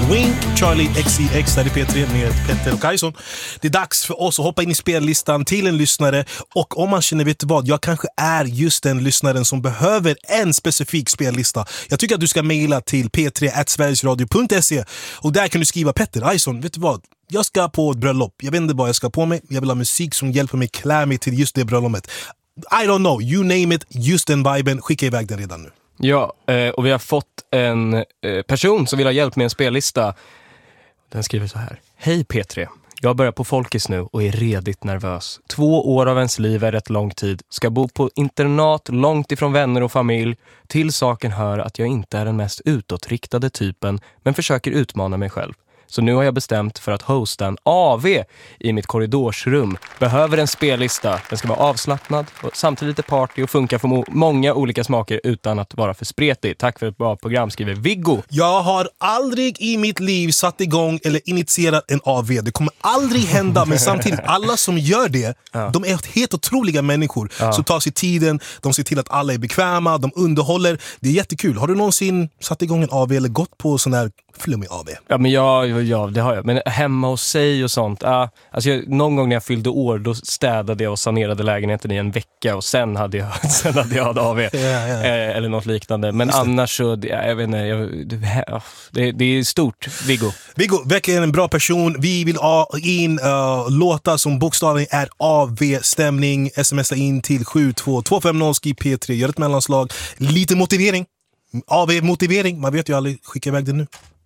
Wayne, Charlie XCX, där är P3 med Petter och Kajson. Det är dags för oss att hoppa in i spellistan till en lyssnare. Och om man känner, vet du vad, jag kanske är just den lyssnaren som behöver en specifik spellista. Jag tycker att du ska mejla till p3@sverigesradio.se och där kan du skriva: Petter, Kajson, vet du vad? Jag ska på ett bröllop. Jag vet inte vad jag ska på mig. Jag vill ha musik som hjälper mig klä mig till just det bröllopet. I don't know, you name it, just den viben. Skicka iväg den redan nu. Ja, och vi har fått en person som vill ha hjälp med en spellista. Den skriver så här: Hej P3, jag börjar på Folkis nu och är redigt nervös. 2 år av ens liv är rätt lång tid. Ska bo på internat långt ifrån vänner och familj. Till saken hör att jag inte är den mest utåtriktade typen, men försöker utmana mig själv. Så nu har jag bestämt för att hosta en AV i mitt korridorsrum. Behöver en spellista. Den ska vara avslappnad och samtidigt lite party och funka för många olika smaker utan att vara för spretig. Tack för ett bra program, skriver Viggo. Jag har aldrig i mitt liv satt igång eller initierat en AV. Det kommer aldrig hända, men samtidigt alla som gör det, de är helt otroliga människor som tar sig tiden, de ser till att alla är bekväma, de underhåller. Det är jättekul. Har du någonsin satt igång en AV eller gått på sån här flummig AV? Ja, men ja, det har jag. Men hemma hos sig och sånt. Alltså någon gång när jag fyllde år, då städade jag och sanerade lägenheten i en vecka och sen hade jag AV. Eller något liknande. Men annars så, jag vet inte, det är stort. Viggo verkar en bra person. Vi vill ha in låtar som bokstavligen är AV-stämning. Smsa in till 72250, skriv P3, gör ett mellanslag. Lite motivering. AV-motivering, man vet ju aldrig, skicka iväg det nu.